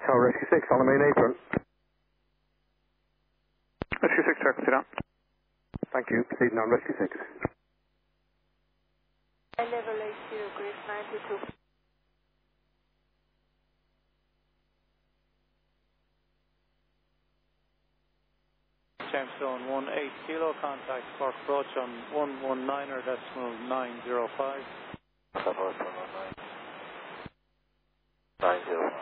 Tower Rescue 6 on the main apron. Rescue 6, check, sit down. Thank you, proceeding on Rescue 6. Level 80, grid 92. Gemstone 18 kilo, contact Cork approach on 119.905. Approach 119.905.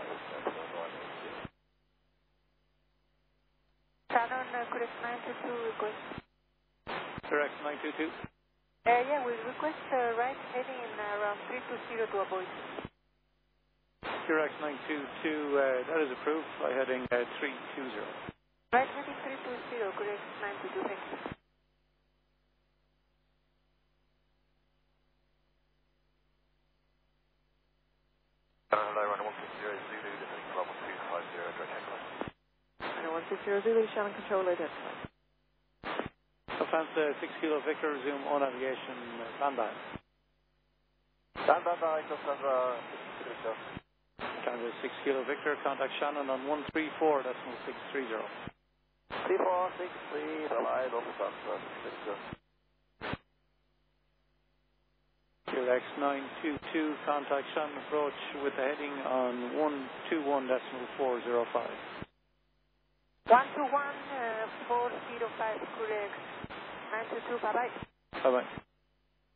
Shannon, correct 92 request. Correct 922. Yeah, we request right heading in around 320 to avoid. Correct 922, that is approved by heading 320. Right heading 320, correct 92, thank you. Hello, runner 160 Zulu, descending from 1250, direct headline. Runner 160 Zulu, Shannon control identified. Lufthansa 6 kilo Victor, resume all navigation, standby. Standby, Lufthansa 6 kilo. Lufthansa 6 kilo Victor, contact Shannon on 134.630. 3463, July, Lufthansa 6 kilo. QX 922, contact Shannon approach with the heading on 121.405. 121.405, correct. 922, bye-bye. Bye-bye.